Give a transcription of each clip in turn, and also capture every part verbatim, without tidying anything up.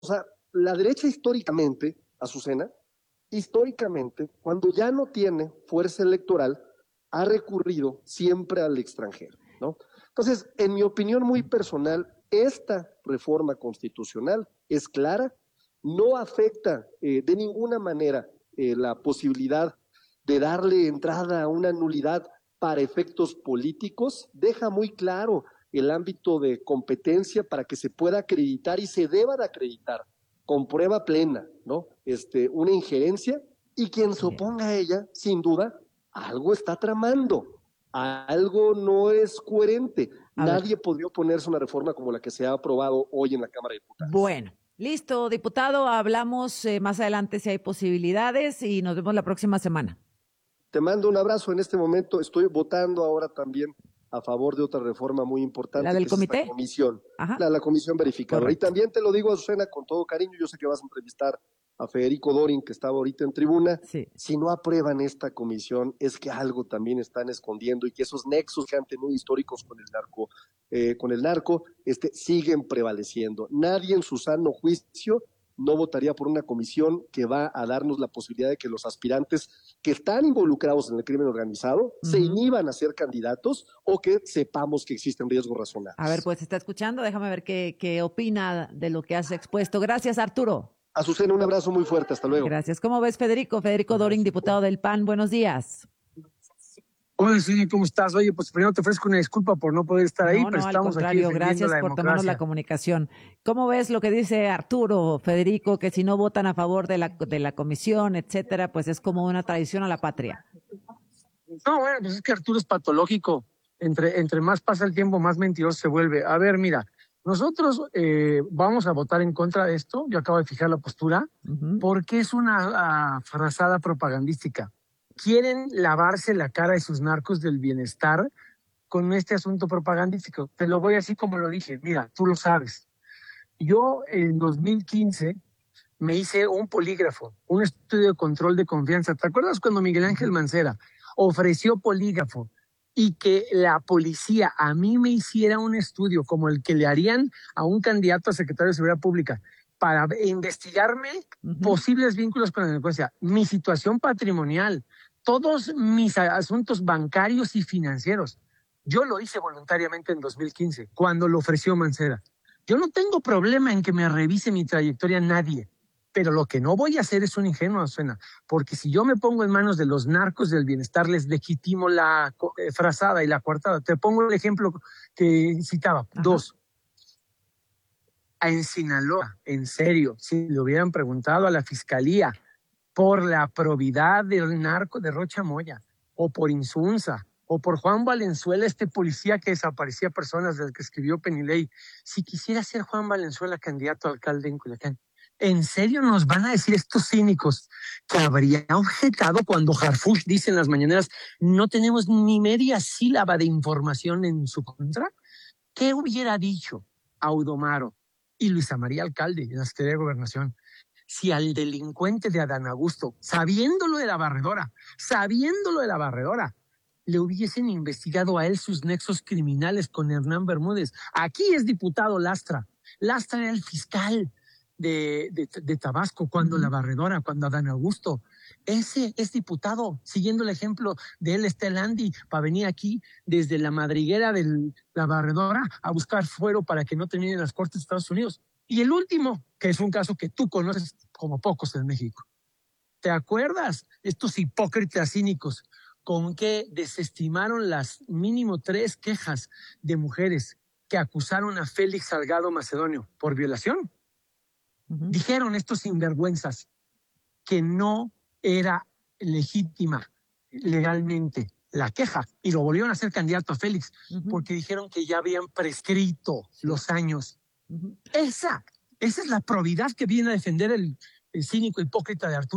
sea, la derecha históricamente, Azucena, históricamente, cuando ya no tiene fuerza electoral, ha recurrido siempre al extranjero, ¿no? Entonces, en mi opinión muy personal, esta reforma constitucional es clara, no afecta eh, de ninguna manera eh, la posibilidad de darle entrada a una nulidad para efectos políticos, deja muy claro el ámbito de competencia para que se pueda acreditar y se deba de acreditar con prueba plena, ¿no? Este, una injerencia, y quien se oponga a ella, sin duda, algo está tramando, algo no es coherente. A Nadie ver. podría oponerse a una reforma como la que se ha aprobado hoy en la Cámara de Diputados. Bueno, listo, diputado, hablamos eh, más adelante si hay posibilidades y nos vemos la próxima semana. Te mando un abrazo en este momento. Estoy votando ahora también a favor de otra reforma muy importante. ¿La del que comité? Es la comisión, la, la comisión verificadora. Correcto. Y también te lo digo, Azucena, con todo cariño, yo sé que vas a entrevistar a Federico Dorin, que estaba ahorita en tribuna. Sí. Si no aprueban esta comisión, es que algo también están escondiendo y que esos nexos que han tenido históricos con el narco, eh, con el narco, este, siguen prevaleciendo. Nadie en su sano juicio no votaría por una comisión que va a darnos la posibilidad de que los aspirantes que están involucrados en el crimen organizado uh-huh. se inhiban a ser candidatos o que sepamos que existen riesgos razonables. A ver, pues se está escuchando, déjame ver qué, qué opina de lo que has expuesto. Gracias, Arturo. Azucena, un abrazo muy fuerte, hasta luego. Gracias. ¿Cómo ves, Federico? Federico Dorin, diputado del P A N, buenos días. Hola, sí, ¿cómo estás? Oye, pues primero te ofrezco una disculpa por no poder estar ahí, no, pero no, estamos al contrario, aquí gracias la por tomarnos la comunicación. ¿Cómo ves lo que dice Arturo, Federico, que si no votan a favor de la, de la comisión, etcétera, pues es como una traición a la patria? No, bueno, pues es que Arturo es patológico. Entre, entre más pasa el tiempo, más mentiroso se vuelve. A ver, mira, nosotros eh, vamos a votar en contra de esto. Yo acabo de fijar la postura, uh-huh. porque es una uh, frazada propagandística. Quieren lavarse la cara de sus narcos del bienestar con este asunto propagandístico. Te lo voy así como lo dije. Mira, tú lo sabes. Yo en dos mil quince me hice un polígrafo, un estudio de control de confianza. ¿Te acuerdas cuando Miguel Ángel Mancera ofreció polígrafo y que la policía a mí me hiciera un estudio como el que le harían a un candidato a secretario de Seguridad Pública para investigarme uh-huh. posibles vínculos con la delincuencia, mi situación patrimonial, todos mis asuntos bancarios y financieros? Yo lo hice voluntariamente en dos mil quince, cuando lo ofreció Mancera. Yo no tengo problema en que me revise mi trayectoria nadie, pero lo que no voy a hacer es un ingenuo, Azucena, porque si yo me pongo en manos de los narcos del bienestar, les legitimo la eh, frazada y la coartada. Te pongo el ejemplo que citaba, Ajá. dos. En Sinaloa, en serio, si le hubieran preguntado a la fiscalía por la probidad del narco de Rocha Moya, o por Insunza, o por Juan Valenzuela, este policía que desaparecía personas del que escribió Penilei, si quisiera ser Juan Valenzuela candidato a alcalde en Culiacán, ¿en serio nos van a decir estos cínicos que habría objetado cuando Harfuch dice en las mañaneras no tenemos ni media sílaba de información en su contra? ¿Qué hubiera dicho Audomaro y Luisa María Alcalde en la Secretaría de Gobernación si al delincuente de Adán Augusto, sabiéndolo de la barredora, sabiéndolo de la barredora, le hubiesen investigado a él sus nexos criminales con Hernán Bermúdez? Aquí es diputado Lastra. Lastra era el fiscal de, de, de Tabasco cuando la barredora, cuando Adán Augusto. Ese es diputado, siguiendo el ejemplo de él, está el Andy, para venir aquí desde la madriguera de la barredora a buscar fuero para que no termine en las cortes de Estados Unidos. Y el último, que es un caso que tú conoces como pocos en México. ¿Te acuerdas? Estos hipócritas cínicos con que desestimaron las mínimo tres quejas de mujeres que acusaron a Félix Salgado Macedonio por violación. Uh-huh. Dijeron estos sinvergüenzas que no era legítima legalmente la queja y lo volvieron a hacer candidato a Félix uh-huh. porque dijeron que ya habían prescrito sí. los años. Uh-huh. Esa, esa es la probidad que viene a defender el, el cínico hipócrita de Arturo.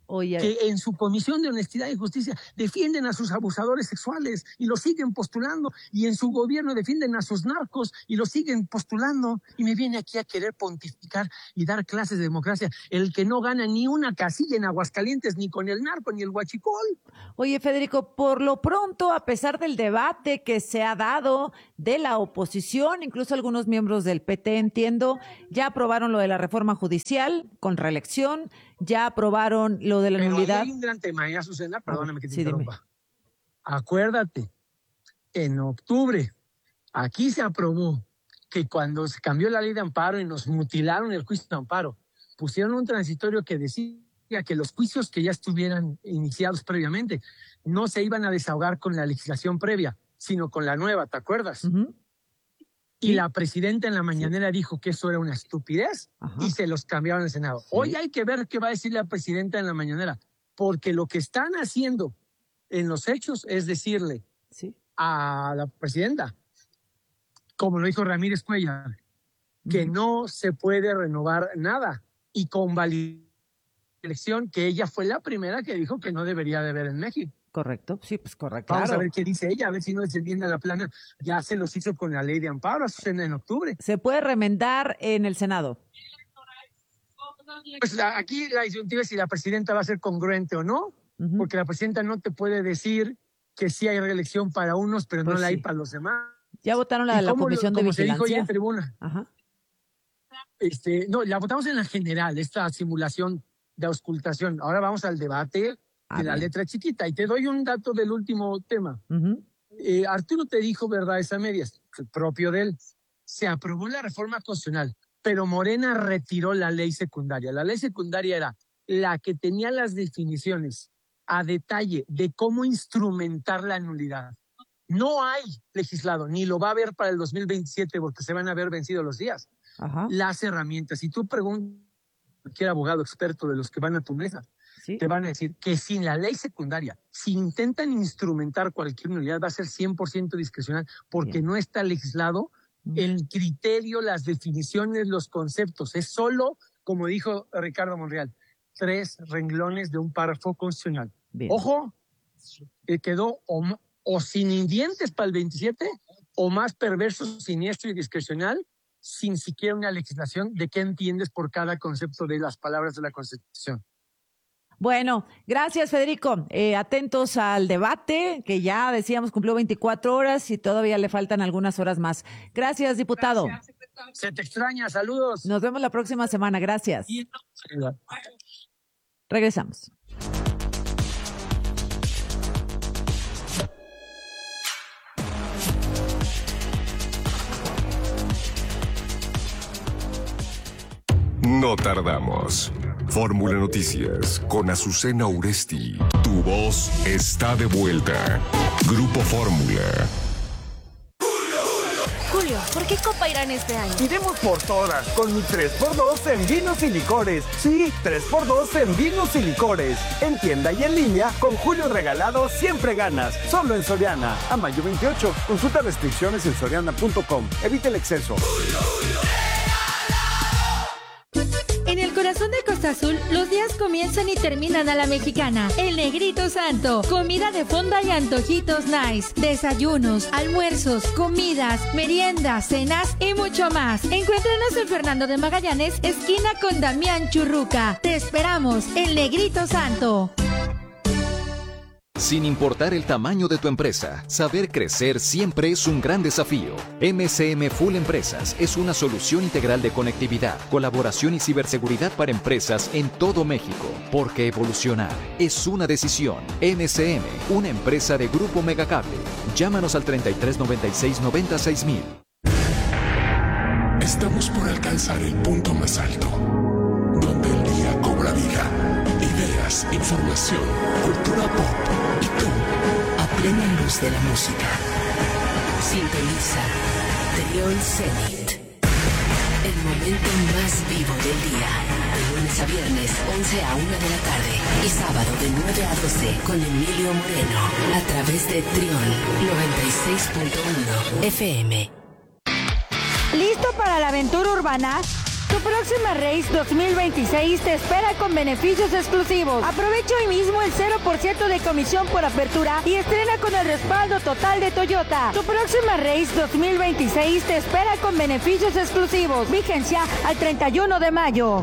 Oye. que en su Comisión de Honestidad y Justicia defienden a sus abusadores sexuales y los siguen postulando, y en su gobierno defienden a sus narcos y los siguen postulando, y me viene aquí a querer pontificar y dar clases de democracia el que no gana ni una casilla en Aguascalientes, ni con el narco, ni el huachicol. Oye, Federico, por lo pronto, a pesar del debate que se ha dado de la oposición, incluso algunos miembros del P T, entiendo, ya aprobaron lo de la reforma judicial con reelección, ya aprobaron lo de la Pero nulidad. hay un gran tema, ¿eh, Azucena? Perdóname que te sí, interrumpa. dime. Acuérdate, en octubre, aquí se aprobó que cuando se cambió la ley de amparo y nos mutilaron el juicio de amparo, pusieron un transitorio que decía que los juicios que ya estuvieran iniciados previamente no se iban a desahogar con la legislación previa, sino con la nueva, ¿te acuerdas? Uh-huh. Y sí. La presidenta en la mañanera sí. dijo que eso era una estupidez. Ajá. Y se los cambiaron en el Senado. Sí. Hoy hay que ver qué va a decir la presidenta en la mañanera, porque lo que están haciendo en los hechos es decirle sí. a la presidenta, como lo dijo Ramírez Cuellar, que uh-huh. no se puede renovar nada, y convalidar la elección, que ella fue la primera que dijo que no debería de haber en México. Correcto, sí, pues correcto. Vamos claro. a ver qué dice ella, a ver si no se enmienda la plana. Ya se los hizo con la ley de amparo en octubre. ¿Se puede remendar en el Senado? Pues la, aquí la disyuntiva es si la presidenta va a ser congruente o no, uh-huh. porque la presidenta no te puede decir que sí hay reelección para unos, pero pues no la sí. hay para los demás. Ya votaron la de la Comisión lo, de como Vigilancia. Se dijo hoy en tribuna. Ajá. Este, no, la votamos en la general, esta simulación de auscultación. Ahora vamos al debate de la letra chiquita. Y te doy un dato del último tema. Uh-huh. Eh, Arturo te dijo verdades a medias, propio de él. Se aprobó la reforma constitucional, pero Morena retiró la ley secundaria. La ley secundaria era la que tenía las definiciones a detalle de cómo instrumentar la nulidad. No hay legislado, ni lo va a haber para el dos mil veintisiete porque se van a haber vencido los días. Ajá. Las herramientas. Si tú preguntas a cualquier abogado experto de los que van a tu mesa, ¿sí? te van a decir que sin la ley secundaria, si intentan instrumentar cualquier nulidad, va a ser cien por ciento discrecional porque Bien. no está legislado mm. el criterio, las definiciones, los conceptos. Es solo, como dijo Ricardo Monreal, tres renglones de un párrafo constitucional. Bien. Ojo, que quedó o, o sin dientes para el veintisiete o más perverso, siniestro y discrecional, sin siquiera una legislación de qué entiendes por cada concepto de las palabras de la Constitución. Bueno, gracias, Federico. Eh, atentos al debate, que ya decíamos cumplió veinticuatro horas y todavía le faltan algunas horas más. Gracias, diputado. Gracias. Se te extraña, saludos. Nos vemos la próxima semana, gracias. Regresamos. No tardamos. Fórmula Noticias con Azucena Uresti. Tu voz está de vuelta. Grupo Fórmula. Julio, ¿por qué Copa Irán este año? Iremos por todas, con mi tres por dos en vinos y licores. Sí, tres por dos en vinos y licores. En tienda y en línea, con Julio regalado siempre ganas. Solo en Soriana. A mayo veintiocho. Consulta restricciones en soriana punto com. Evita el exceso. En el corazón de Costa Azul, los días comienzan y terminan a la mexicana. El Negrito Santo. Comida de fonda y antojitos nice. Desayunos, almuerzos, comidas, meriendas, cenas y mucho más. Encuéntranos en Fernando de Magallanes, esquina con Damián Churruca. Te esperamos, el Negrito Santo. Sin importar el tamaño de tu empresa, saber crecer siempre es un gran desafío. M C M Full Empresas es una solución integral de conectividad, colaboración y ciberseguridad para empresas en todo México. Porque evolucionar es una decisión. M C M, una empresa de Grupo Megacable. Llámanos al treinta y tres noventa y seis noventa y seis mil. Estamos por alcanzar el punto más alto, donde el día cobra vida. Ideas, información, cultura pop y tú, a plena luz de la música. Sintoniza Trión Zenit, el momento más vivo del día. De lunes a viernes, once a una de la tarde. Y sábado de nueve a doce con Emilio Moreno. A través de Trión noventa y seis punto uno F M. ¿Listo para la aventura urbana? Tu próxima Race dos mil veintiséis te espera con beneficios exclusivos. Aprovecha hoy mismo el cero por ciento de comisión por apertura y estrena con el respaldo total de Toyota. Tu próxima Race dos mil veintiséis te espera con beneficios exclusivos. Vigencia al treinta y uno de mayo.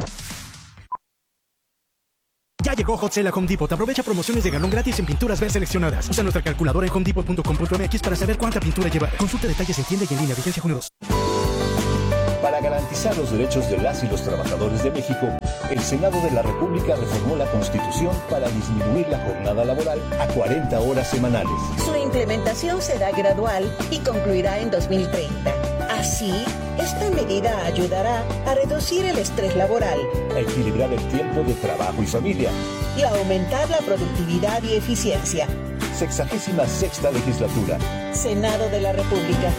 Ya llegó Hot Sale a Home Depot. Aprovecha promociones de galón gratis en pinturas ver seleccionadas. Usa nuestra calculadora en home depot punto com punto m x para saber cuánta pintura llevar. Consulta detalles en tienda y en línea. Vigencia junio dos. Para garantizar los derechos de las y los trabajadores de México, el Senado de la República reformó la Constitución para disminuir la jornada laboral a cuarenta horas semanales. Su implementación será gradual y concluirá en dos mil treinta. Así, esta medida ayudará a reducir el estrés laboral, a equilibrar el tiempo de trabajo y familia y a aumentar la productividad y eficiencia. Sexagésima sexta legislatura. Senado de la República.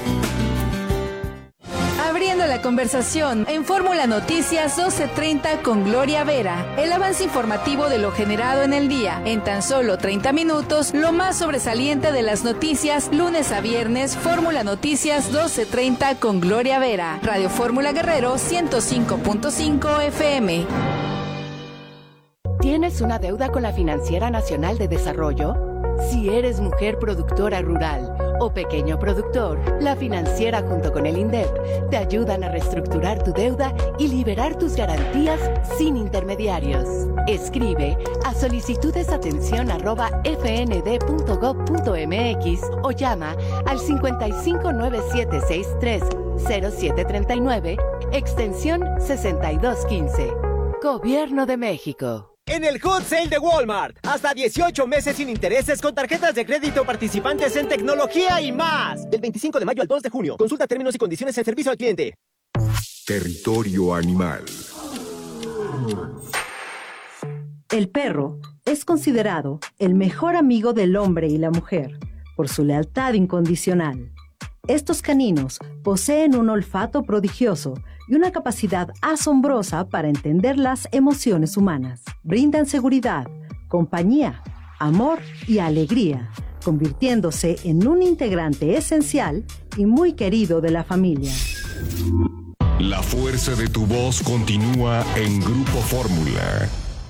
Abriendo la conversación en Fórmula Noticias doce treinta con Gloria Vera. El avance informativo de lo generado en el día. En tan solo treinta minutos, lo más sobresaliente de las noticias, lunes a viernes, Fórmula Noticias doce treinta con Gloria Vera. Radio Fórmula Guerrero ciento cinco punto cinco F M. ¿Tienes una deuda con la Financiera Nacional de Desarrollo? Si eres mujer productora rural o pequeño productor, la Financiera junto con el INDEP te ayudan a reestructurar tu deuda y liberar tus garantías sin intermediarios. Escribe a solicitudesatención arroba f n d punto gob punto m x o llama al cincuenta y cinco nueve siete seis tres cero siete treinta y nueve, extensión sesenta y dos quince. Gobierno de México. En el Hot Sale de Walmart, hasta dieciocho meses sin intereses con tarjetas de crédito participantes en tecnología y más. Del veinticinco de mayo al dos de junio. Consulta términos y condiciones en servicio al cliente. Territorio animal. El perro es considerado el mejor amigo del hombre y la mujer por su lealtad incondicional. Estos caninos poseen un olfato prodigioso y una capacidad asombrosa para entender las emociones humanas. Brindan seguridad, compañía, amor y alegría, convirtiéndose en un integrante esencial y muy querido de la familia. La fuerza de tu voz continúa en Grupo Fórmula.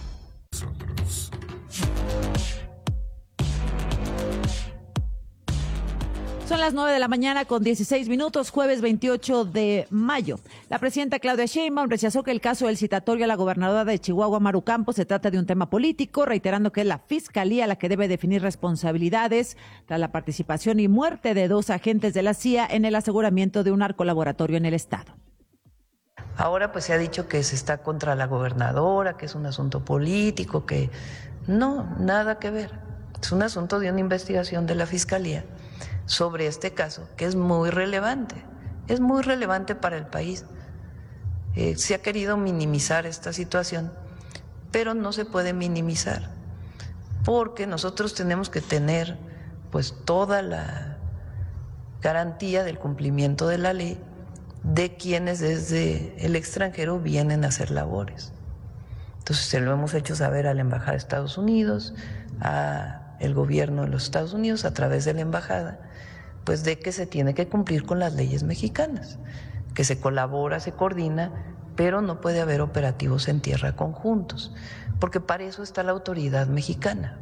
Son las nueve de la mañana con dieciséis minutos, jueves veintiocho de mayo. La presidenta Claudia Sheinbaum rechazó que el caso del citatorio a la gobernadora de Chihuahua, Maru Campos, se trata de un tema político, reiterando que es la Fiscalía la que debe definir responsabilidades tras la participación y muerte de dos agentes de la C I A en el aseguramiento de un narcolaboratorio en el estado. Ahora pues se ha dicho que se está contra la gobernadora, que es un asunto político, que no, nada que ver. Es un asunto de una investigación de la Fiscalía sobre este caso, que es muy relevante, es muy relevante para el país. Eh, se ha querido minimizar esta situación, pero no se puede minimizar, porque nosotros tenemos que tener pues toda la garantía del cumplimiento de la ley de quienes desde el extranjero vienen a hacer labores. Entonces se lo hemos hecho saber a la Embajada de Estados Unidos, a el gobierno de los Estados Unidos a través de la embajada, pues de que se tiene que cumplir con las leyes mexicanas, que se colabora, se coordina, pero no puede haber operativos en tierra conjuntos, porque para eso está la autoridad mexicana.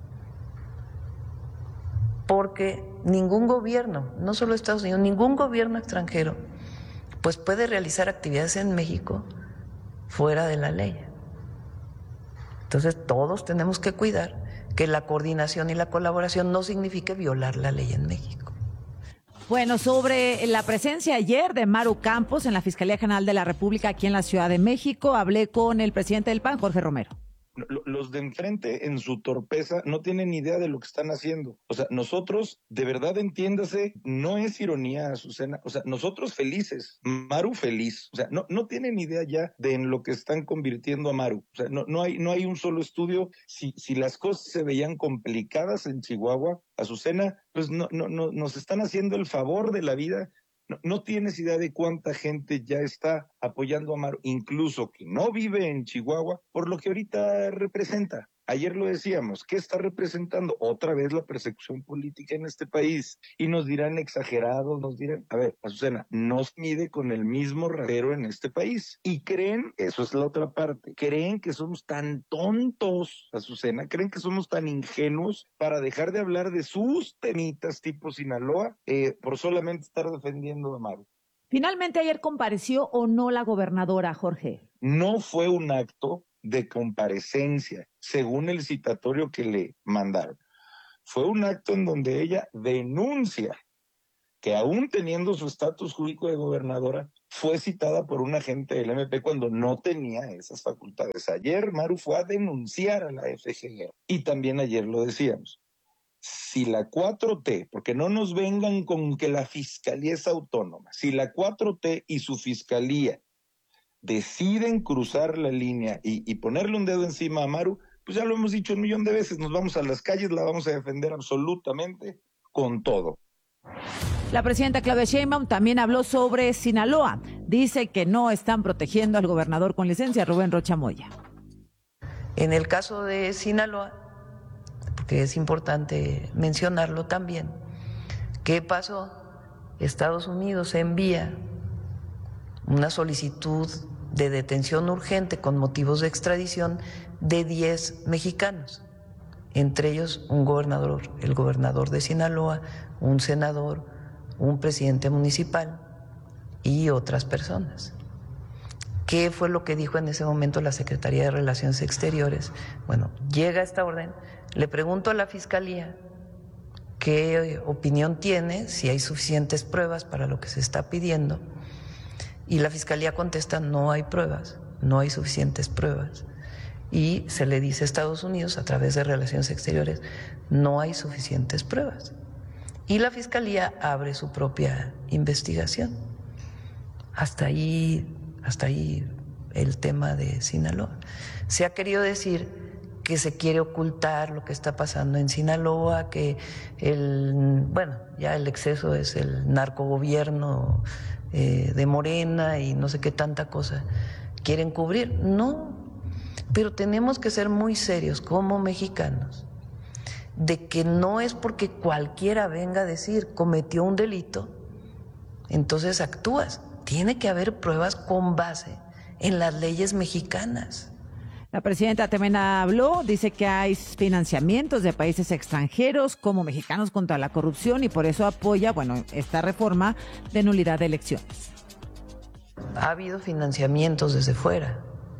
Porque ningún gobierno, no solo Estados Unidos, ningún gobierno extranjero, pues puede realizar actividades en México fuera de la ley. Entonces todos tenemos que cuidar que la coordinación y la colaboración no signifique violar la ley en México. Bueno, sobre la presencia ayer de Maru Campos en la Fiscalía General de la República aquí en la Ciudad de México, hablé con el presidente del P A N, Jorge Romero. Los de enfrente, en su torpeza, no tienen idea de lo que están haciendo. O sea, nosotros, de verdad, entiéndase, no es ironía, Azucena. O sea, nosotros felices, Maru feliz. O sea, no, no tienen idea ya de en lo que están convirtiendo a Maru. O sea, no, no hay, no hay un solo estudio. Si, si las cosas se veían complicadas en Chihuahua, Azucena, pues no, no, no, nos están haciendo el favor de la vida. No, no tienes idea de cuánta gente ya está apoyando a Maru, incluso que no vive en Chihuahua, por lo que ahorita representa. Ayer lo decíamos, ¿qué está representando? Otra vez la persecución política en este país. Y nos dirán exagerados, nos dirán, a ver, Azucena, no se mide con el mismo rasero en este país. Y creen, eso es la otra parte, creen que somos tan tontos, Azucena, creen que somos tan ingenuos para dejar de hablar de sus temitas tipo Sinaloa eh, por solamente estar defendiendo a Maru. Finalmente, ayer compareció o no la gobernadora, Jorge. No fue un acto de comparecencia, según el citatorio que le mandaron. Fue un acto en donde ella denuncia que aún teniendo su estatus jurídico de gobernadora, fue citada por un agente del M P cuando no tenía esas facultades. Ayer Maru fue a denunciar a la F G R. Y también ayer lo decíamos. Si la cuatro T, porque no nos vengan con que la fiscalía es autónoma, si la cuatro T y su fiscalía deciden cruzar la línea y, y ponerle un dedo encima a Maru, pues ya lo hemos dicho un millón de veces, nos vamos a las calles, la vamos a defender absolutamente con todo. La presidenta Claudia Sheinbaum también habló sobre Sinaloa. Dice que no están protegiendo al gobernador con licencia, Rubén Rocha Moya. En el caso de Sinaloa, porque es importante mencionarlo también, ¿qué pasó? Estados Unidos envía una solicitud de detención urgente con motivos de extradición de diez mexicanos, entre ellos un gobernador, el gobernador de Sinaloa, un senador, un presidente municipal y otras personas. ¿Qué fue lo que dijo en ese momento la Secretaría de Relaciones Exteriores? Bueno, llega esta orden, le pregunto a la Fiscalía qué opinión tiene, si hay suficientes pruebas para lo que se está pidiendo, y la Fiscalía contesta, no hay pruebas, no hay suficientes pruebas. Y se le dice a Estados Unidos, a través de Relaciones Exteriores, no hay suficientes pruebas. Y la Fiscalía abre su propia investigación. Hasta ahí, hasta ahí el tema de Sinaloa. Se ha querido decir que se quiere ocultar lo que está pasando en Sinaloa, que el, bueno, ya el exceso es el narcogobierno eh, de Morena y no sé qué tanta cosa quieren cubrir. No, pero tenemos que ser muy serios como mexicanos de que no es porque cualquiera venga a decir cometió un delito, entonces actúas. Tiene que haber pruebas con base en las leyes mexicanas. La presidenta también habló, dice que hay financiamientos de países extranjeros como Mexicanos contra la Corrupción y por eso apoya, bueno, esta reforma de nulidad de elecciones. Ha habido financiamientos desde fuera.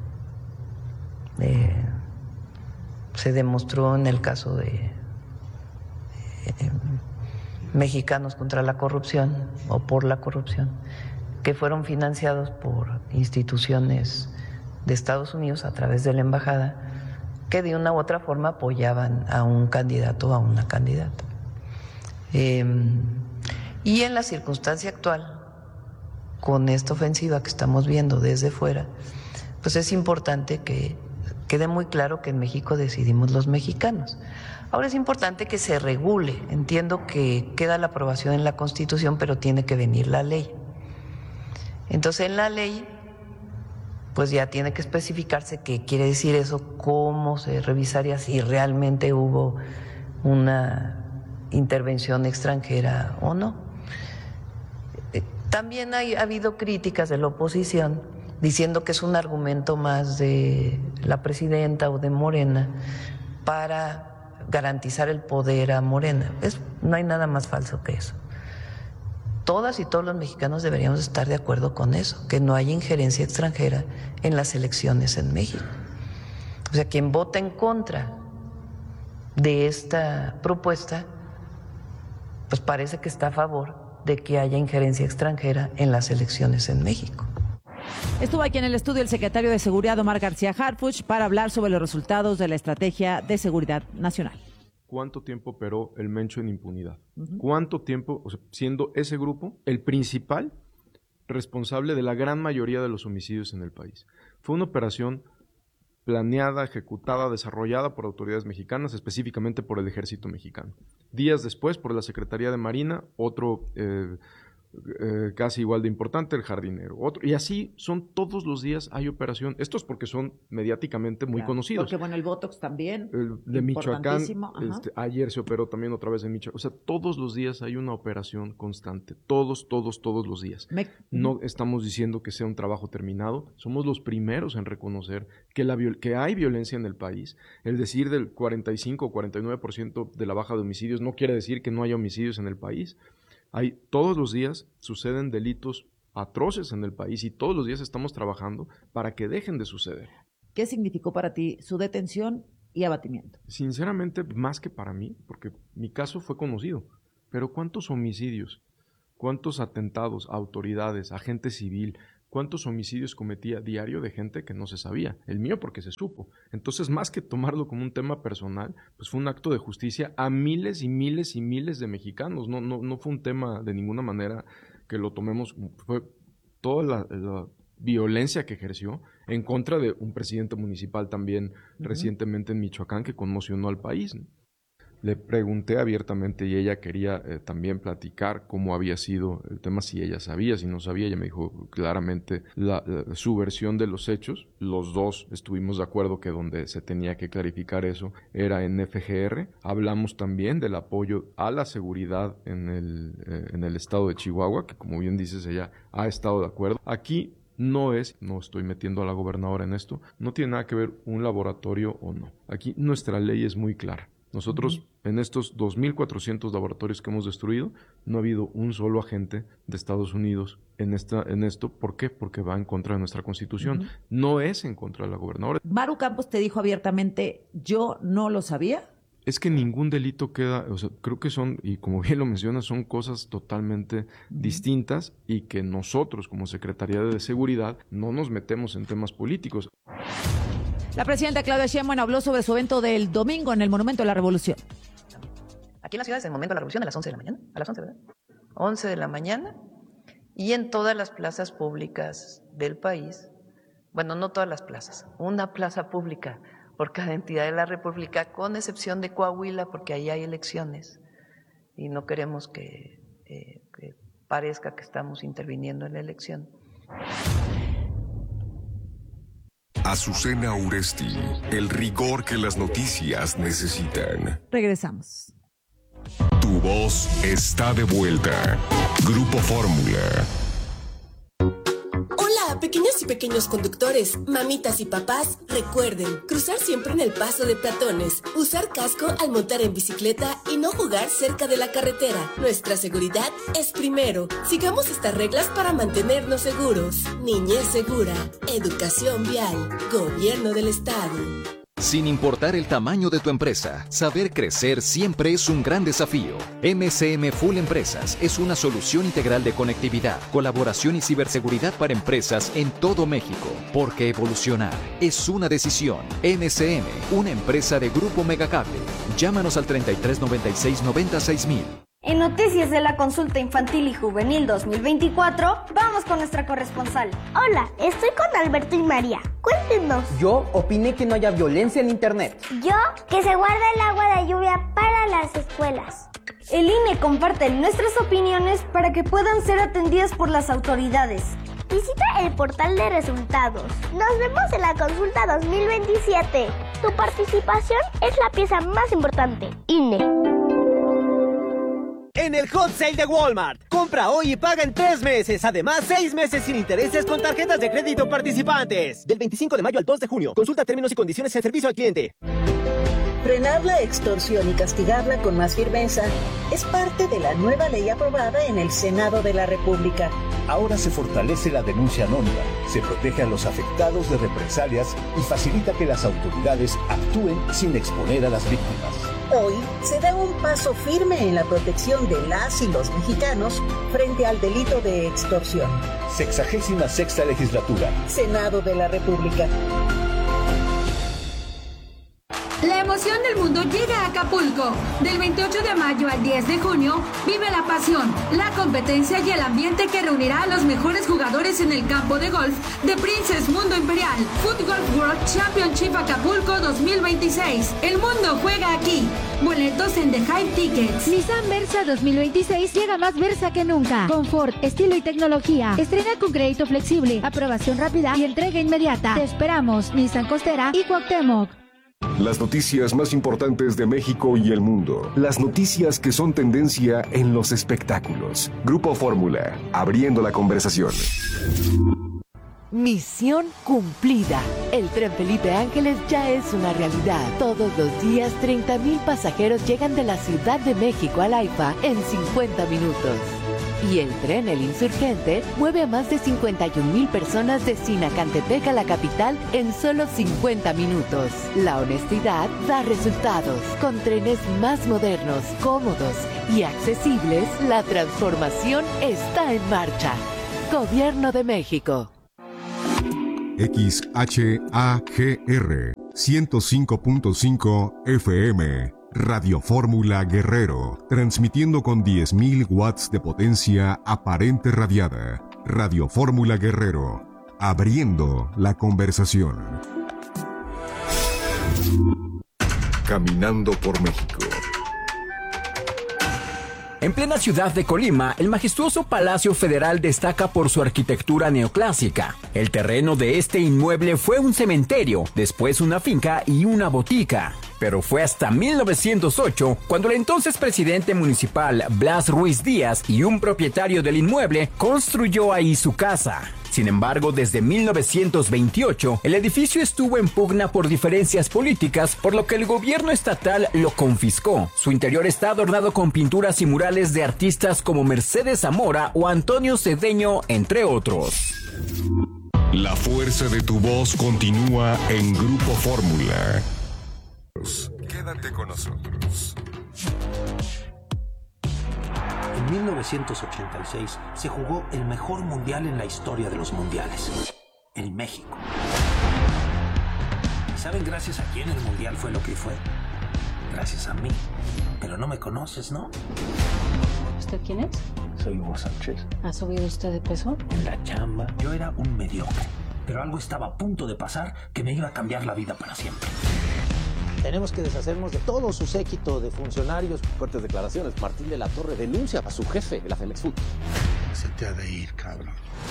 Eh, se demostró en el caso de eh, Mexicanos contra la Corrupción o por la corrupción, que fueron financiados por instituciones de Estados Unidos a través de la embajada, que de una u otra forma apoyaban a un candidato o a una candidata. Eh, y en la circunstancia actual, con esta ofensiva que estamos viendo desde fuera, pues es importante que quede muy claro que en México decidimos los mexicanos. Ahora es importante que se regule. Entiendo que queda la aprobación en la Constitución, pero tiene que venir la ley. Entonces, en la ley, pues ya tiene que especificarse qué quiere decir eso, cómo se revisaría si realmente hubo una intervención extranjera o no. También hay, ha habido críticas de la oposición diciendo que es un argumento más de la presidenta o de Morena para garantizar el poder a Morena. Es, no hay nada más falso que eso. Todas y todos los mexicanos deberíamos estar de acuerdo con eso, que no haya injerencia extranjera en las elecciones en México. O sea, quien vota en contra de esta propuesta, pues parece que está a favor de que haya injerencia extranjera en las elecciones en México. Estuvo aquí en el estudio el secretario de Seguridad, Omar García Harfuch, para hablar sobre los resultados de la Estrategia de Seguridad Nacional. ¿Cuánto tiempo operó el Mencho en impunidad? Uh-huh. ¿Cuánto tiempo, o sea, siendo ese grupo el principal responsable de la gran mayoría de los homicidios en el país? Fue una operación planeada, ejecutada, desarrollada por autoridades mexicanas, específicamente por el Ejército Mexicano. Días después, por la Secretaría de Marina, otro, eh, eh, casi igual de importante, el jardinero. Otro, y así son todos los días hay operación. Estos porque son mediáticamente muy claro, conocidos. Porque bueno, el Botox también. El de Michoacán, este, ayer se operó también otra vez en Michoacán. O sea, todos los días hay una operación constante. Todos, todos, todos los días. Me... No estamos diciendo que sea un trabajo terminado. Somos los primeros en reconocer que, la, que hay violencia en el país. El decir del cuarenta y cinco o cuarenta y nueve por ciento de la baja de homicidios no quiere decir que no haya homicidios en el país. Hay, todos los días suceden delitos atroces en el país y todos los días estamos trabajando para que dejen de suceder. ¿Qué significó para ti su detención y abatimiento? Sinceramente, más que para mí, porque mi caso fue conocido, pero ¿cuántos homicidios, cuántos atentados a autoridades, a gente civil, cuántos homicidios cometía diario de gente que no se sabía? El mío porque se supo. Entonces, más que tomarlo como un tema personal, pues fue un acto de justicia a miles y miles y miles de mexicanos. No, no, no fue un tema de ninguna manera que lo tomemos, fue toda la, la violencia que ejerció en contra de un presidente municipal también uh-huh. recientemente en Michoacán que conmocionó al país, ¿no? Le pregunté abiertamente y ella quería eh, también platicar cómo había sido el tema, si ella sabía, si no sabía. Ella me dijo claramente la, la, su versión de los hechos. Los dos estuvimos de acuerdo que donde se tenía que clarificar eso era en F G R. Hablamos también del apoyo a la seguridad en el, eh, en el estado de Chihuahua, que como bien dices, ella ha estado de acuerdo. Aquí no es, no estoy metiendo a la gobernadora en esto, no tiene nada que ver un laboratorio o no. Aquí nuestra ley es muy clara. Nosotros, uh-huh. en estos dos mil cuatrocientos laboratorios que hemos destruido, no ha habido un solo agente de Estados Unidos en, esta, en esto. ¿Por qué? Porque va en contra de nuestra Constitución. Uh-huh. No es en contra de la gobernadora. Maru Campos te dijo abiertamente, yo no lo sabía. Es que ningún delito queda, o sea, creo que son, y como bien lo mencionas, son cosas totalmente uh-huh. distintas y que nosotros, como Secretaría de Seguridad, no nos metemos en temas políticos. La presidenta Claudia Sheinbaum habló sobre su evento del domingo en el Monumento de la Revolución. Aquí en la ciudad es el Monumento de la Revolución a las once de la mañana. A las once, ¿verdad? once de la mañana. Y en todas las plazas públicas del país, bueno, no todas las plazas, una plaza pública por cada entidad de la República, con excepción de Coahuila, porque ahí hay elecciones y no queremos que, eh, que parezca que estamos interviniendo en la elección. Azucena Uresti, el rigor que las noticias necesitan. Regresamos. Tu voz está de vuelta. Grupo Fórmula. Hola, pequeñas y pequeños conductores, mamitas y papás, recuerden, cruzar siempre en el paso de peatones, usar casco al montar en bicicleta y no jugar cerca de la carretera. Nuestra seguridad es primero. Sigamos estas reglas para mantenernos seguros. Niñez segura, educación vial, gobierno del estado. Sin importar el tamaño de tu empresa, saber crecer siempre es un gran desafío. M S M Full Empresas es una solución integral de conectividad, colaboración y ciberseguridad para empresas en todo México. Porque evolucionar es una decisión. M S M, una empresa de Grupo Megacable. Llámanos al treinta y tres noventa y seis noventa y seis mil. En Noticias de la Consulta Infantil y Juvenil dos mil veinticuatro, vamos con nuestra corresponsal. Hola, estoy con Alberto y María. Cuéntenos. Yo opiné que no haya violencia en Internet. Yo, que se guarde el agua de lluvia para las escuelas. El I N E comparte nuestras opiniones para que puedan ser atendidas por las autoridades. Visita el portal de resultados. Nos vemos en la Consulta dos mil veintisiete. Tu participación es la pieza más importante. I N E. En el Hot Sale de Walmart. Compra hoy y paga en tres meses. Además, seis meses sin intereses con tarjetas de crédito participantes. Del veinticinco de mayo al dos de junio. Consulta términos y condiciones en servicio al cliente. Frenar la extorsión y castigarla con más firmeza es parte de la nueva ley aprobada en el Senado de la República. Ahora se fortalece la denuncia anónima, se protege a los afectados de represalias y facilita que las autoridades actúen sin exponer a las víctimas. Hoy se da un paso firme en la protección de las y los mexicanos frente al delito de extorsión. Sexagésima sexta legislatura. Senado de la República. La emoción del mundo llega a Acapulco. Del veintiocho de mayo al diez de junio, vive la pasión, la competencia y el ambiente que reunirá a los mejores jugadores en el campo de golf de Princess Mundo Imperial Foot Golf World Championship Acapulco dos mil veintiséis. El mundo juega aquí. Boletos en The Hype Tickets. Nissan Versa dos mil veintiséis llega más Versa que nunca. Confort, estilo y tecnología. Estrena con crédito flexible, aprobación rápida y entrega inmediata. Te esperamos. Nissan Costera y Cuauhtémoc. Las noticias más importantes de México y el mundo. Las noticias que son tendencia en los espectáculos. Grupo Fórmula, abriendo la conversación. Misión cumplida. El tren Felipe Ángeles ya es una realidad. Todos los días, treinta mil pasajeros llegan de la Ciudad de México al AIFA en cincuenta minutos. Y el tren El Insurgente mueve a más de cincuenta y un mil personas de Sinacantepec a la capital en solo cincuenta minutos. La honestidad da resultados. Con trenes más modernos, cómodos y accesibles, la transformación está en marcha. Gobierno de México. X H A G R ciento cinco punto cinco F M, Radio Fórmula Guerrero, transmitiendo con diez mil watts de potencia aparente radiada. Radio Fórmula Guerrero, abriendo la conversación. Caminando por México. En plena ciudad de Colima, el majestuoso Palacio Federal destaca por su arquitectura neoclásica. El terreno de este inmueble fue un cementerio, después una finca y una botica. Pero fue hasta mil novecientos ocho cuando el entonces presidente municipal Blas Ruiz Díaz y un propietario del inmueble construyó ahí su casa. Sin embargo, desde mil novecientos veintiocho, el edificio estuvo en pugna por diferencias políticas, por lo que el gobierno estatal lo confiscó. Su interior está adornado con pinturas y murales de artistas como Mercedes Zamora o Antonio Cedeño, entre otros. La fuerza de tu voz continúa en Grupo Fórmula. Quédate con nosotros. En mil novecientos ochenta y seis se jugó el mejor mundial en la historia de los mundiales, en México. ¿Saben gracias a quién el mundial fue lo que fue? Gracias a mí. Pero no me conoces, ¿no? ¿Usted quién es? Soy Hugo Sánchez. ¿Ha subido usted de peso? En la chamba. Yo era un mediocre, pero algo estaba a punto de pasar que me iba a cambiar la vida para siempre. Tenemos que deshacernos de todo su séquito de funcionarios. Fuertes declaraciones. Martín de la Torre denuncia a su jefe, la Femex Food. Se te ha de ir, cabrón.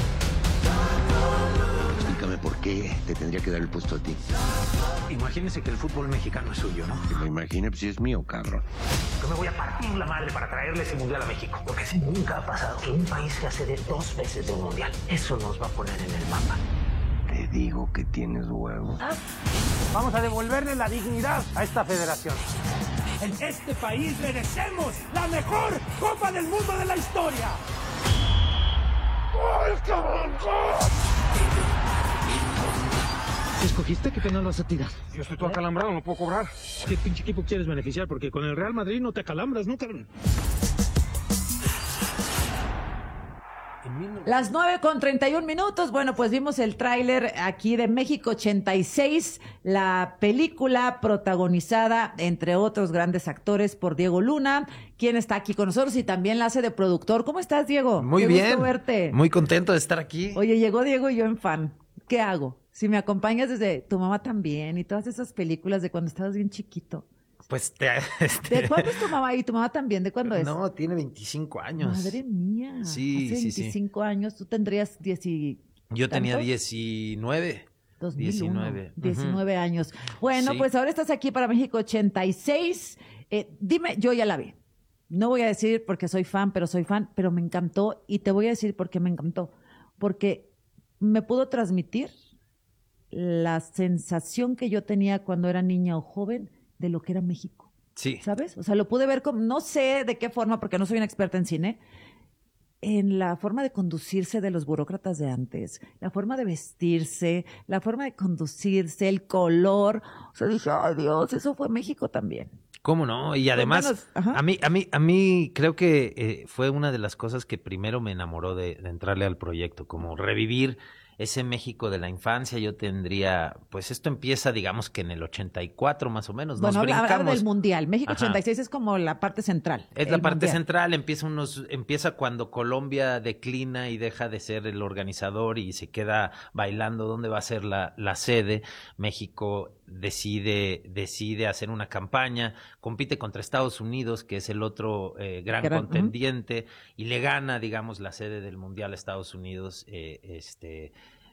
Explícame por qué te tendría que dar el puesto a ti. Imagínese que el fútbol mexicano es suyo, ¿no? Que lo imagine, pues si es mío, cabrón. Yo me voy a partir la madre para traerle ese mundial a México. Porque ese nunca ha pasado. Que un país se hace de dos veces de un mundial. Eso nos va a poner en el mapa. Te digo que tienes huevos. ¿Ah? Vamos a devolverle la dignidad a esta federación. En este país merecemos la mejor Copa del Mundo de la historia. ¿Qué escogiste? ¿Qué penal vas a tirar? Yo estoy todo acalambrado, no puedo cobrar. ¿Qué pinche equipo quieres beneficiar? Porque con el Real Madrid no te acalambras, ¿no, cabrón? Las nueve con treinta y un minutos. Bueno, pues vimos el tráiler aquí de México ochenta y seis, la película protagonizada, entre otros grandes actores, por Diego Luna, quien está aquí con nosotros y también la hace de productor. ¿Cómo estás, Diego? Muy Qué bien. gusto verte. Muy contento de estar aquí. Oye, llegó Diego y yo en fan. ¿Qué hago? Si me acompañas desde Tu Mamá También y todas esas películas de cuando estabas bien chiquito. Pues te, este... ¿De cuándo es tu mamá y tu mamá también? ¿De cuándo es? No, tiene veinticinco años. Madre mía. Sí, Hace sí, veinticinco sí. años. ¿Tú tendrías diez y Yo tenía tantos? diecinueve. dos mil uno. diecinueve. diecinueve uh-huh. años. Bueno, sí. Pues ahora estás aquí para México ochenta y seis. Eh, dime, yo ya la vi. No voy a decir porque soy fan, pero soy fan, pero me encantó. Y te voy a decir por qué me encantó. Porque me pudo transmitir la sensación que yo tenía cuando era niña o joven de lo que era México. Sí. ¿Sabes? O sea, lo pude ver como, no sé de qué forma, porque no soy una experta en cine, en la forma de conducirse de los burócratas de antes, la forma de vestirse, la forma de conducirse, el color. O sea, dije, ay Dios, eso fue México también. ¿Cómo no? Y además, a mí, a mí, a mí creo que eh, fue una de las cosas que primero me enamoró de, de entrarle al proyecto, como revivir ese México de la infancia. Yo tendría, pues esto empieza, digamos que en el ochenta y cuatro más o menos. Nos bueno, brincamos. hablar del Mundial. México Ajá. ochenta y seis es como la parte central. Es la parte mundial. central, empieza unos, empieza cuando Colombia declina y deja de ser el organizador y se queda bailando dónde va a ser la, la sede. México decide, decide hacer una campaña, compite contra Estados Unidos, que es el otro eh, gran, gran contendiente, uh-huh. y le gana, digamos, la sede del Mundial a Estados Unidos, eh, este,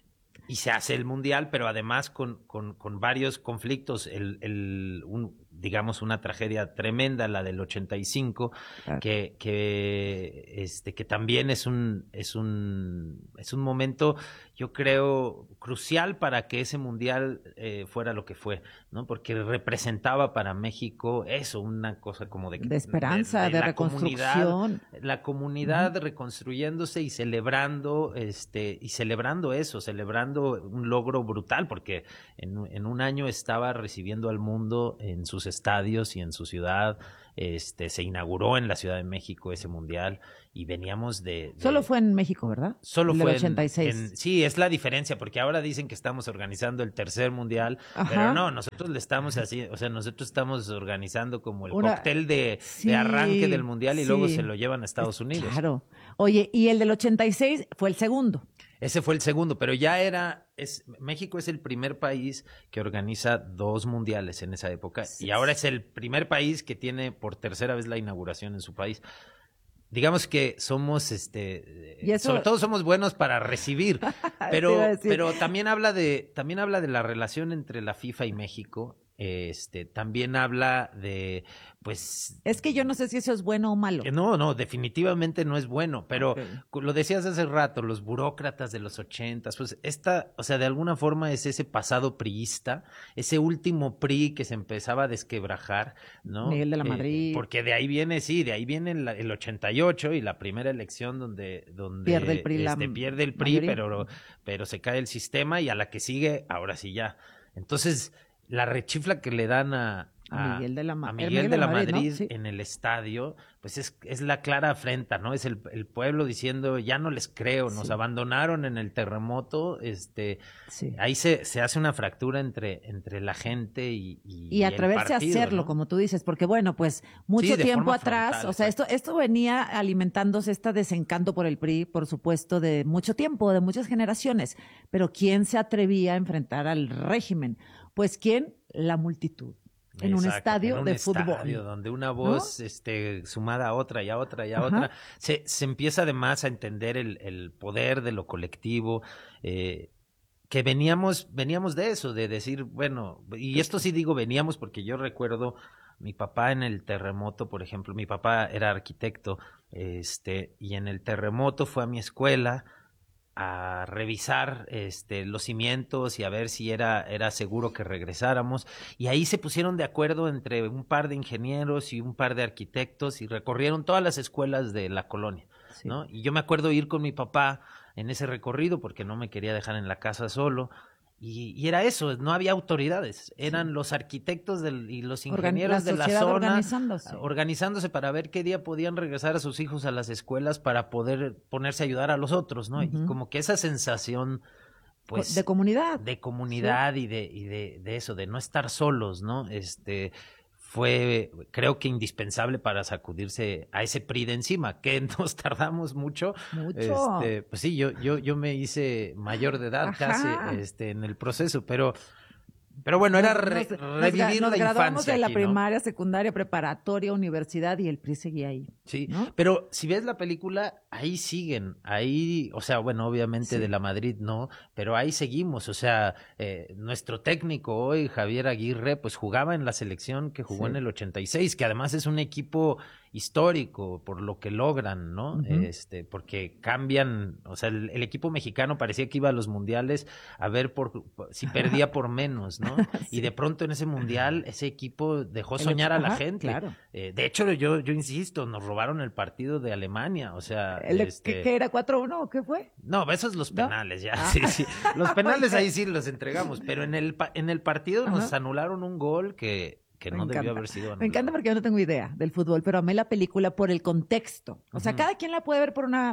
y se hace el Mundial, pero además con, con, con varios conflictos, el, el, un, digamos, una tragedia tremenda, la del ochenta y cinco, claro. que, que, este, que también es un, es un, es un momento, yo creo, crucial para que ese mundial eh, fuera lo que fue, ¿no? Porque representaba para México eso, una cosa como de, de esperanza, de, de, de la reconstrucción, comunidad, la comunidad uh-huh. reconstruyéndose y celebrando, este, y celebrando eso, celebrando un logro brutal, porque en, en un año estaba recibiendo al mundo en sus estadios y en su ciudad. Este, se inauguró en la Ciudad de México ese mundial y veníamos de... de... Solo fue en México, ¿verdad? Solo el fue del ochenta y seis. En, en, sí, es la diferencia, porque ahora dicen que estamos organizando el tercer mundial, Ajá. pero no, nosotros le estamos así, o sea, nosotros estamos organizando como el Una... cóctel de, sí, de arranque del mundial y sí. luego se lo llevan a Estados Unidos. Claro. Oye, y el del ochenta y seis fue el segundo. Ese fue el segundo, pero ya era, es, México es el primer país que organiza dos mundiales en esa época sí, y ahora es el primer país que tiene por tercera vez la inauguración en su país. Digamos que somos, este, ¿Y eso? sobre todo somos buenos para recibir, pero, pero también habla de, también habla de la relación entre la FIFA y México. Este, también habla de, pues... Es que yo no sé si eso es bueno o malo. No, no, definitivamente no es bueno, pero okay. lo decías hace rato, los burócratas de los ochentas, pues esta, o sea, de alguna forma es ese pasado priista, ese último P R I que se empezaba a desquebrajar, ¿no? Miguel de la Madrid. Eh, porque de ahí viene, sí, de ahí viene la, el ochenta y ocho y la primera elección donde, donde pierde el P R I, este, la pierde el P R I, pero, pero se cae el sistema y a la que sigue, ahora sí ya. Entonces... la rechifla que le dan a, a, a Miguel de la, Ma- a Miguel de la Madrid, Madrid ¿no? sí. en el estadio, pues es, es la clara afrenta, ¿no? Es el, el pueblo diciendo, ya no les creo, nos sí. abandonaron en el terremoto, este, sí. ahí se, se hace una fractura entre, entre la gente y Y, y atreverse el partido, a hacerlo, ¿no? como tú dices, porque bueno, pues mucho sí, tiempo atrás, frontal, o sea, esto, esto venía alimentándose este desencanto por el P R I, por supuesto, de mucho tiempo, de muchas generaciones, pero ¿quién se atrevía a enfrentar al régimen? Pues ¿quién? La multitud. En Exacto, un estadio en un de estadio fútbol. Donde una voz ¿no? este, sumada a otra y a otra y a Ajá. otra, se, se empieza además a entender el, el poder de lo colectivo, eh, que veníamos, veníamos de eso, de decir, bueno, y esto sí digo veníamos porque yo recuerdo mi papá en el terremoto, por ejemplo, mi papá era arquitecto, este, y en el terremoto fue a mi escuela a revisar este los cimientos y a ver si era, era seguro que regresáramos, y ahí se pusieron de acuerdo entre un par de ingenieros y un par de arquitectos y recorrieron todas las escuelas de la colonia, sí. ¿no? Y yo me acuerdo ir con mi papá en ese recorrido porque no me quería dejar en la casa solo. Y, y era eso, no había autoridades, eran sí. los arquitectos del, y los ingenieros la de la zona organizándose. organizándose para ver qué día podían regresar a sus hijos a las escuelas para poder ponerse a ayudar a los otros, ¿no? Uh-huh. Y como que esa sensación, pues... de comunidad. De comunidad sí. y, de, y de, de eso, de no estar solos, ¿no? Este... fue, creo que indispensable para sacudirse a ese P R I de encima, que nos tardamos mucho. Mucho. Este, pues sí, yo, yo, yo me hice mayor de edad Ajá. casi este, en el proceso, pero, pero bueno, era re, nos, revivir nos, la nos graduamos infancia de la aquí, primaria, ¿no? secundaria, preparatoria, universidad y el P R I seguía ahí. Sí, ¿no? Pero si ves la película, ahí siguen, ahí, o sea, bueno, obviamente sí. de la Madrid no, pero ahí seguimos, o sea, eh, nuestro técnico hoy, Javier Aguirre, pues jugaba en la selección que jugó sí. en el ochenta y seis, que además es un equipo histórico por lo que logran, ¿no? Uh-huh. Este, porque cambian, o sea, el, el equipo mexicano parecía que iba a los mundiales a ver por, por si perdía por menos, ¿no? sí. Y de pronto en ese mundial ese equipo dejó soñar el, a la ajá, gente. Claro. Eh, de hecho, yo, yo insisto, nos robaron el partido de Alemania, o sea, el, este... ¿qué, ¿qué era cuatro uno o qué fue? No, esos los penales, ¿no? ya, ah. sí, sí. Los penales ahí sí los entregamos, pero en el en el partido ajá. nos anularon un gol que que no debió haber sido anulado. Me encanta porque yo no tengo idea del fútbol, pero amé la película por el contexto. O sea, uh-huh. cada quien la puede ver por una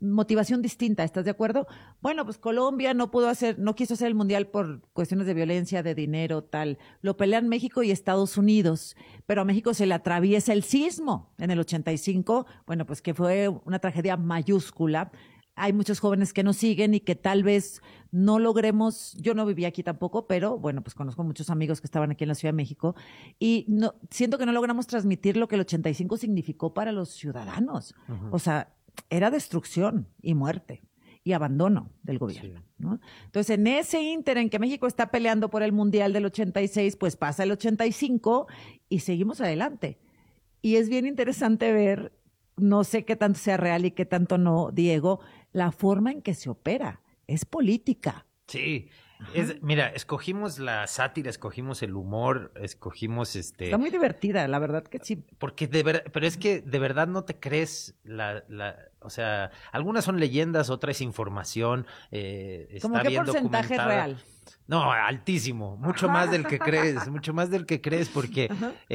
motivación distinta, ¿estás de acuerdo? Bueno, pues Colombia no pudo hacer, no quiso hacer el Mundial por cuestiones de violencia, de dinero, tal. Lo pelean México y Estados Unidos, pero a México se le atraviesa el sismo en el ochenta y cinco, bueno, pues que fue una tragedia mayúscula. Hay muchos jóvenes que nos siguen y que tal vez no logremos, yo no viví aquí tampoco, pero bueno, pues conozco muchos amigos que estaban aquí en la Ciudad de México y no, siento que no logramos transmitir lo que el ochenta y cinco significó para los ciudadanos. Uh-huh. O sea, era destrucción y muerte y abandono del gobierno, sí. ¿no? Entonces, en ese ínter en que México está peleando por el Mundial del ochenta y seis, pues pasa el ochenta y cinco y seguimos adelante. Y es bien interesante ver, no sé qué tanto sea real y qué tanto no, Diego, la forma en que se opera. Es política. Sí. Es, mira, escogimos la sátira, escogimos el humor, escogimos este... Está muy divertida, la verdad que sí. Porque de verdad, pero es que de verdad no te crees la, la, o sea, algunas son leyendas, otras es información, eh, está ¿Cómo qué bien porcentaje documentada. real? No, altísimo, mucho más del que crees, mucho más del que crees, porque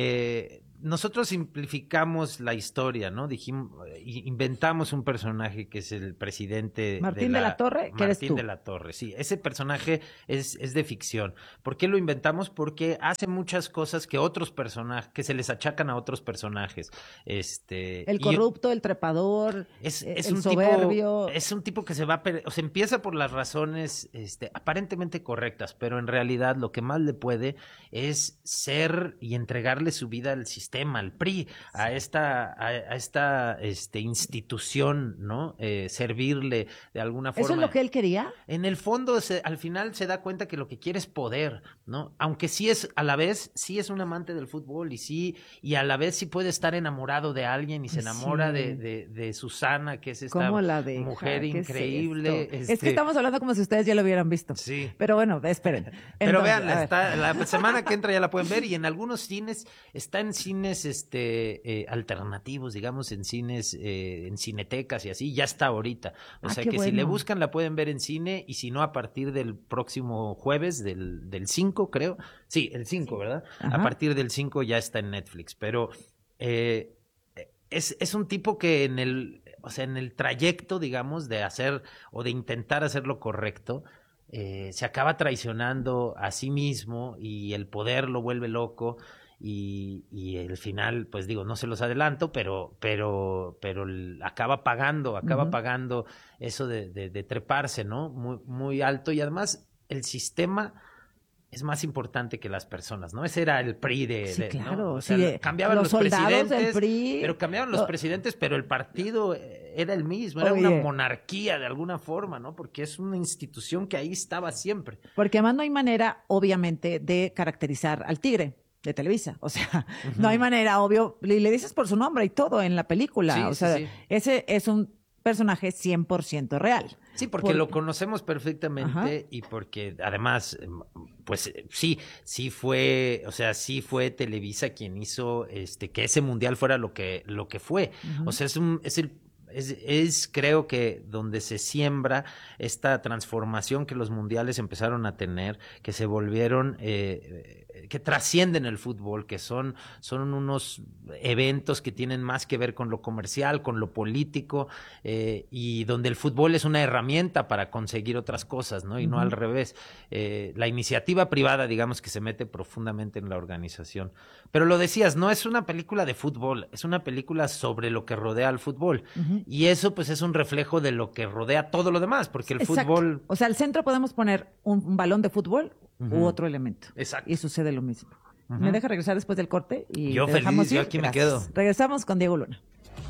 eh, nosotros simplificamos la historia, ¿no? Dijimos, inventamos un personaje que es el presidente Martín de la, de la Torre, que eres tú. Martín de la Torre, sí. Ese personaje es, es de ficción. ¿Por qué lo inventamos? Porque hace muchas cosas que otros personajes, que se les achacan a otros personajes. Este, el corrupto, y, el trepador, es, el es un soberbio. Tipo, es un tipo que se va, a, o sea, empieza por las razones este, aparentemente correctas, pero en realidad lo que más le puede es ser y entregarle su vida al sistema, al P R I, a esta, a, a esta este, institución, ¿no? Eh, servirle de alguna forma. ¿Eso es lo que él quería? En el fondo, se, al final se da cuenta que lo que quiere es poder, ¿no? Aunque sí es, a la vez, sí es un amante del fútbol y sí, y a la vez sí puede estar enamorado de alguien y se enamora sí. de, de, de Susana, que es esta la deja? mujer increíble. Es, este... es que estamos hablando como si ustedes ya lo hubieran visto. Sí. Pero bueno, esperen. Entonces, Pero vean, está, la semana que entra ya la pueden ver y en algunos cines, está en cines este, eh, alternativos, digamos, en cines, eh, en cinetecas y así, ya está ahorita. O ah, sea que bueno. si le buscan la pueden ver en cine y si no a partir del próximo jueves, del, del cinco creo. Sí, el cinco, sí. ¿verdad? Ajá. A partir del cinco ya está en Netflix. Pero eh, es, es un tipo que en el, o sea, en el trayecto, digamos, de hacer o de intentar hacer lo correcto, eh, se acaba traicionando a sí mismo y el poder lo vuelve loco. Y, y el final, pues digo, no se los adelanto, pero, pero, pero acaba pagando, acaba uh-huh. pagando eso de, de, de treparse, ¿no? Muy, muy alto y además el sistema es más importante que las personas, ¿no? Ese era el P R I de... Sí, de claro. ¿no? O sea, sí, cambiaban los, los presidentes, del P R I, pero cambiaban los lo... presidentes, pero el partido era el mismo, era Oye. una monarquía de alguna forma, ¿no? Porque es una institución que ahí estaba siempre. Porque además no hay manera, obviamente, de caracterizar al tigre de Televisa, o sea, uh-huh. no hay manera, obvio, le, le dices por su nombre y todo en la película, sí, o sea, sí, sí. ese es un personaje cien por ciento real. Sí, porque por... lo conocemos perfectamente Ajá. y porque además, pues sí, sí fue, o sea, sí fue Televisa quien hizo este que ese mundial fuera lo que lo que fue. Uh-huh. O sea, es un es el Es, es creo que donde se siembra esta transformación que los mundiales empezaron a tener, que se volvieron, eh, que trascienden el fútbol, que son, son unos eventos que tienen más que ver con lo comercial, con lo político, eh, y donde el fútbol es una herramienta para conseguir otras cosas, ¿no? Y uh-huh. no al revés. Eh, la iniciativa privada, digamos, que se mete profundamente en la organización. Pero lo decías, no es una película de fútbol, es una película sobre lo que rodea al fútbol. Uh-huh. Y eso pues es un reflejo de lo que rodea todo lo demás, porque el Exacto. fútbol... O sea, al centro podemos poner un, un balón de fútbol uh-huh. u otro elemento. Exacto. Y sucede lo mismo. Uh-huh. ¿Me deja regresar después del corte? Y yo te feliz, dejamos ir? yo aquí Gracias. me quedo. Regresamos con Diego Luna.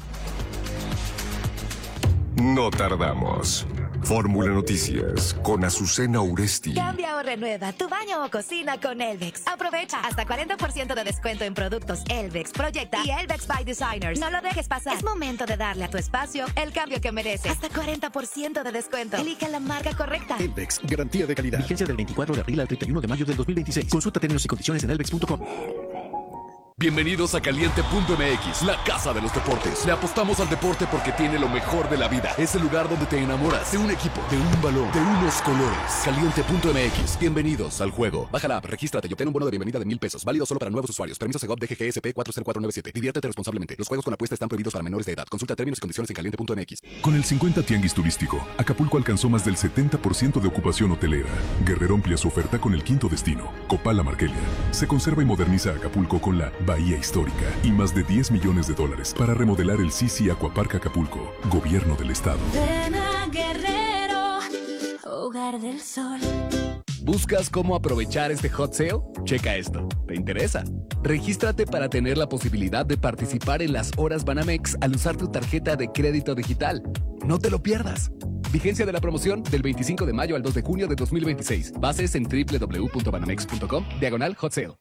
No tardamos. Fórmula Noticias con Azucena Uresti. Cambia o renueva tu baño o cocina con Elvex. Aprovecha hasta cuarenta por ciento de descuento en productos Elvex, Proyecta y Elvex by Designers. No lo dejes pasar. Es momento de darle a tu espacio el cambio que merece. Hasta cuarenta por ciento de descuento. Elige la marca correcta. Elvex, garantía de calidad. Vigencia del veinticuatro de abril al treinta y uno de mayo del dos mil veintiséis. Consulta términos y condiciones en elvex punto com. Bienvenidos a Caliente punto M X, la casa de los deportes. Le apostamos al deporte porque tiene lo mejor de la vida. Es el lugar donde te enamoras de un equipo, de un balón, de unos colores. Caliente punto M X, bienvenidos al juego. Baja la app, regístrate y obtén un bono de bienvenida de mil pesos. Válido solo para nuevos usuarios. Permiso Segov D G G S P cuatro cero cuatro nueve siete. Diviértete responsablemente. Los juegos con apuesta están prohibidos para menores de edad. Consulta términos y condiciones en caliente punto M X. Con el cincuenta Tianguis Turístico, Acapulco alcanzó más del setenta por ciento de ocupación hotelera. Guerrero amplía su oferta con el quinto destino, Copala Marquelia. Se conserva y moderniza Acapulco con la Bahía Histórica y más de diez millones de dólares para remodelar el Sisi Aquapark Acapulco, Gobierno del Estado. Ven a Guerrero, hogar del sol. ¿Buscas cómo aprovechar este hot sale? Checa esto. ¿Te interesa? Regístrate para tener la posibilidad de participar en las horas Banamex al usar tu tarjeta de crédito digital. No te lo pierdas. Vigencia de la promoción del veinticinco de mayo al dos de junio de dos mil veintiséis. Bases en doble u doble u doble u punto banamex punto com, diagonal hot sale.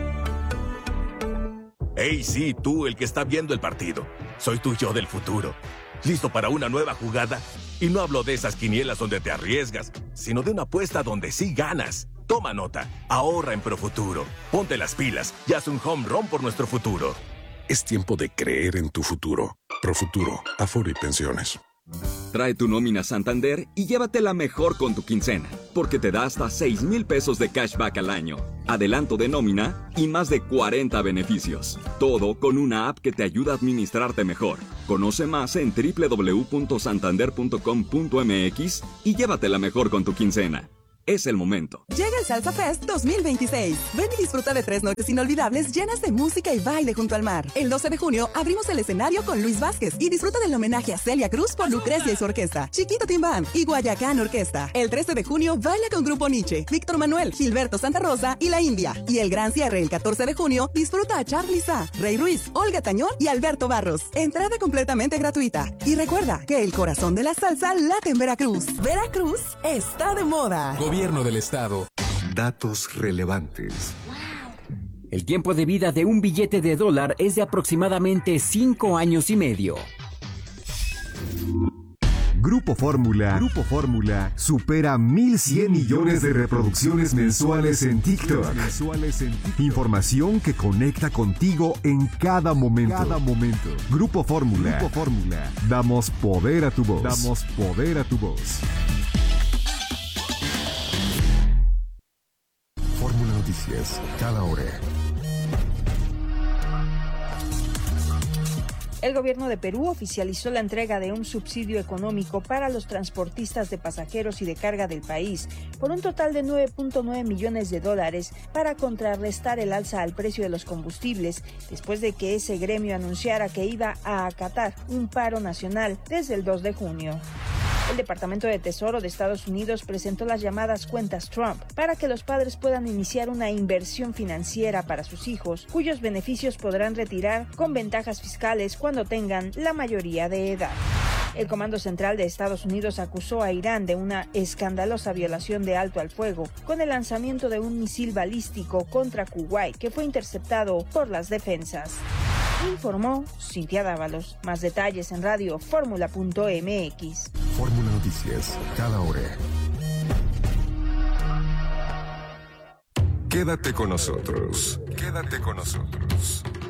Hey, sí, tú, el que está viendo el partido. Soy tu yo del futuro. ¿Listo para una nueva jugada? Y no hablo de esas quinielas donde te arriesgas, sino de una apuesta donde sí ganas. Toma nota, ahorra en Profuturo. Ponte las pilas y haz un home run por nuestro futuro. Es tiempo de creer en tu futuro. Profuturo, Afore y Pensiones. Trae tu nómina Santander y llévatela mejor con tu quincena, porque te da hasta seis mil pesos de cashback al año, adelanto de nómina y más de cuarenta beneficios. Todo con una app que te ayuda a administrarte mejor. Conoce más en doble u doble u doble u punto santander punto com punto m x y llévatela mejor con tu quincena. Es el momento. Llega el Salsa Fest dos mil veintiséis. Ven y disfruta de tres noches inolvidables llenas de música y baile junto al mar. El doce de junio abrimos el escenario con Luis Vázquez y disfruta del homenaje a Celia Cruz por Lucrecia y su orquesta, Chiquito Timbán y Guayacán Orquesta. El trece de junio baila con Grupo Nietzsche, Víctor Manuel, Gilberto Santa Rosa y La India. Y el gran cierre el catorce de junio disfruta a Charly Sa, Rey Ruiz, Olga Tañón y Alberto Barros. Entrada completamente gratuita. Y recuerda que el corazón de la salsa late en Veracruz. Veracruz está de moda. Gobierno del Estado. Datos relevantes. El tiempo de vida de un billete de dólar es de aproximadamente cinco años y medio. Grupo Fórmula, Grupo Fórmula supera mil cien millones de reproducciones mensuales en TikTok. Mensuales en TikTok. Información que conecta contigo en cada momento. Cada momento. Grupo Fórmula. Grupo Fórmula. Damos poder a tu voz. Damos poder a tu voz. Fórmula Noticias, cada hora. El gobierno de Perú oficializó la entrega de un subsidio económico para los transportistas de pasajeros y de carga del país por un total de nueve punto nueve millones de dólares para contrarrestar el alza al precio de los combustibles después de que ese gremio anunciara que iba a acatar un paro nacional desde el dos de junio. El Departamento de Tesoro de Estados Unidos presentó las llamadas cuentas Trump para que los padres puedan iniciar una inversión financiera para sus hijos, cuyos beneficios podrán retirar con ventajas fiscales cuando tengan la mayoría de edad. El Comando Central de Estados Unidos acusó a Irán de una escandalosa violación de alto al fuego con el lanzamiento de un misil balístico contra Kuwait que fue interceptado por las defensas. Informó Cintia Dávalos. Más detalles en radio fórmula punto m x. Fórmula Noticias, cada hora. Quédate con nosotros. Quédate con nosotros.